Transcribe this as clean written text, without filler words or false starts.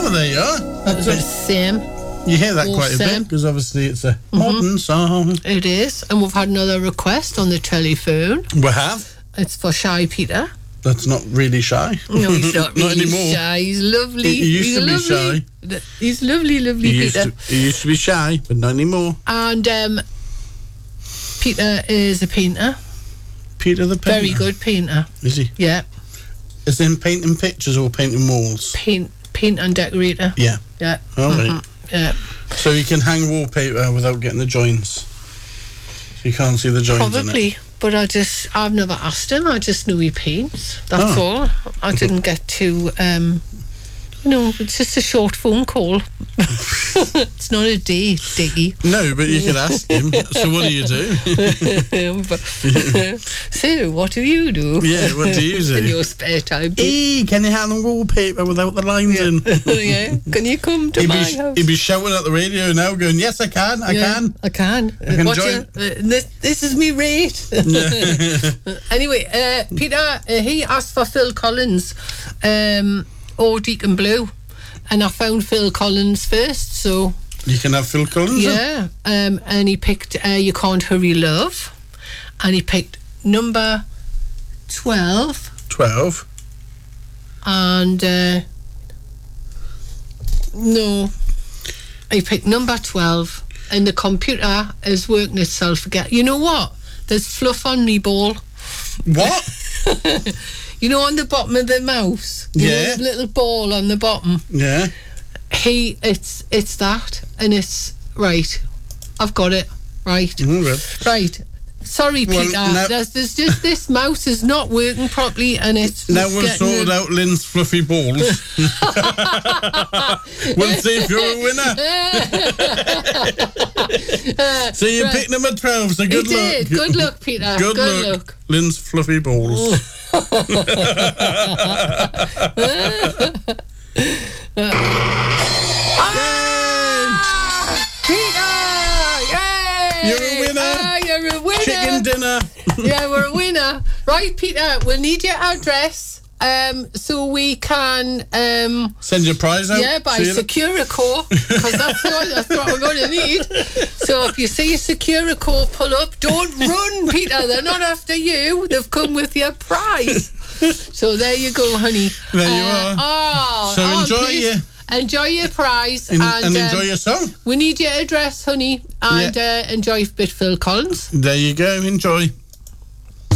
Oh, there you are. That's the same. You hear that quite a bit, because obviously it's a modern song. It is. And we've had another request on the telephone. We have. It's for Shy Peter. That's not really shy. No, he's not really not anymore. shy. He's lovely. He used to be shy. He's lovely, Peter. He used to be shy, but not anymore. And Peter is a painter. Peter the painter? Very good painter. Is he? Yeah. Is in painting pictures or painting walls? Paint and decorator. Yeah. Yeah. All right. Yeah. So you can hang wallpaper without getting the joints. So you can't see the joints Probably. in it. But I've never asked him. I just knew he paints. That's all. I didn't get to, it's just a short phone call. It's not a date, Diggy. No, but you could ask him. So what do you do? So, what do you do? Yeah, what do you do? In your spare time? Hey, can you hang the wallpaper without the lines in? Yeah. Can you come to my house? He'd be shouting at the radio now, going, yes, I can. I can join. This is me rate. Anyway, Peter, he asked for Phil Collins, or Deacon Blue, and I found Phil Collins first, so you can have Phil Collins. Yeah, and he picked You Can't Hurry Love, and he picked number 12. 12. And no, he picked number 12, and the computer is working itself again. You know what? There's fluff on me ball. What? You know, on the bottom of the mouse. You know, there's a little ball on the bottom. Yeah. It's that, and it's right. I've got it. Right. Right. Sorry, Peter. There's just this mouse is not working properly, and it's now we've sorted out Lynn's fluffy balls. We'll see if you're a winner. So you picked number 12. So good luck. Good luck, Peter. Good luck. Lynn's fluffy balls. Peter! Yay! You're a winner. You're a winner. Chicken dinner. Yeah, we're a winner. Right, Peter, we'll need your address so we can send your prize out. Yeah, by Securicore, because that's what we're going to need. So if you see a Securicore pull up, don't run, Peter. They're not after you. They've come with your prize. So there you go, honey. There you are. So enjoy your prize and enjoy your song. We need your address, honey, and enjoy a bit Phil Collins. There you go. Enjoy.